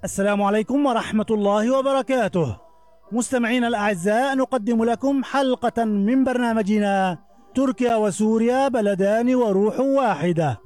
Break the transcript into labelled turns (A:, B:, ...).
A: السلام عليكم ورحمة الله وبركاته. مستمعينا الأعزاء، نقدم لكم حلقة من برنامجنا تركيا وسوريا بلدان وروح واحدة.